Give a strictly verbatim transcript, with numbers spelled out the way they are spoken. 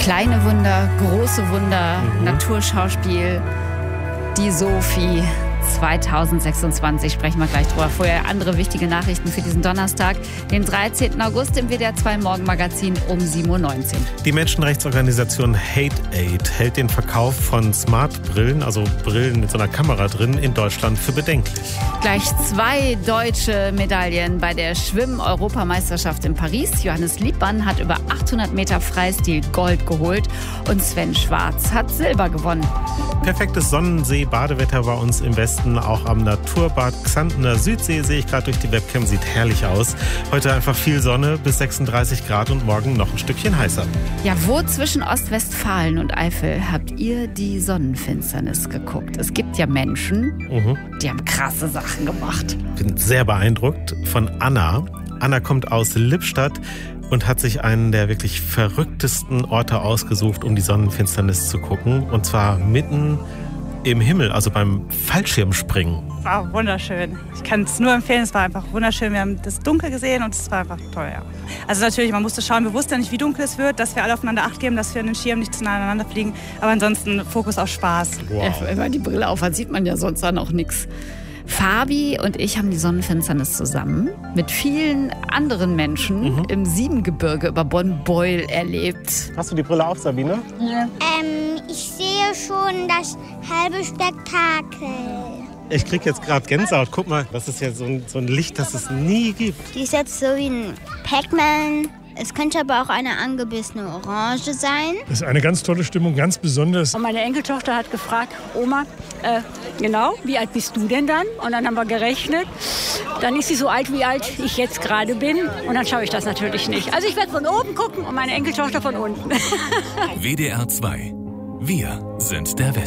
Kleine Wunder, große Wunder, mhm. Naturschauspiel, die Sophie. zwanzig sechsundzwanzig sprechen wir gleich drüber. Vorher andere wichtige Nachrichten für diesen Donnerstag, den dreizehnten August im W D R zwei Morgenmagazin um sieben Uhr neunzehn. Die Menschenrechtsorganisation Hate Aid hält den Verkauf von Smart-Brillen, also Brillen mit so einer Kamera drin, in Deutschland für bedenklich. Gleich zwei deutsche Medaillen bei der Schwimm-Europameisterschaft in Paris. Johannes Liebmann hat über achthundert Meter Freistil Gold geholt und Sven Schwarz hat Silber gewonnen. Perfektes Sonnensee-Badewetter bei uns im Westen, auch am Naturbad Xantener Südsee sehe ich gerade durch die Webcam, sieht herrlich aus. Heute einfach viel Sonne bis sechsunddreißig Grad und morgen noch ein Stückchen heißer. Ja, wo zwischen Ostwestfalen und Eifel habt ihr die Sonnenfinsternis geguckt? Es gibt ja Menschen, mhm. die haben krasse Sachen gemacht. Ich bin sehr beeindruckt von Anna. Anna kommt aus Lippstadt und hat sich einen der wirklich verrücktesten Orte ausgesucht, um die Sonnenfinsternis zu gucken. Und zwar mitten im Himmel, also beim Fallschirmspringen. War wunderschön. Ich kann es nur empfehlen, es war einfach wunderschön. Wir haben das Dunkel gesehen und es war einfach toll, ja. Also natürlich, man musste schauen, wir wussten ja nicht, wie dunkel es wird, dass wir alle aufeinander Acht geben, dass wir an den Schirmen nicht zu nah aneinander fliegen. Aber ansonsten Fokus auf Spaß. Wow. Ja, wenn man die Brille aufhat, sieht man ja sonst dann auch nichts. Fabi und ich haben die Sonnenfinsternis zusammen mit vielen anderen Menschen mhm. im Siebengebirge über Bonn-Beuel erlebt. Hast du die Brille auf, Sabine? Ja. Ähm, ich sehe schon das halbe Spektakel. Ich krieg jetzt gerade Gänsehaut. Guck mal, das ist ja so ein, so ein Licht, das es nie gibt. Die ist jetzt so wie ein Pac-Man. Es könnte aber auch eine angebissene Orange sein. Das ist eine ganz tolle Stimmung, ganz besonders. Und meine Enkeltochter hat gefragt, Oma, äh, genau, wie alt bist du denn dann? Und dann haben wir gerechnet. Dann ist sie so alt, wie alt ich jetzt gerade bin. Und dann schaue ich das natürlich nicht. Also ich werde von oben gucken und meine Enkeltochter von unten. W D R zwei. Wir sind der Westen.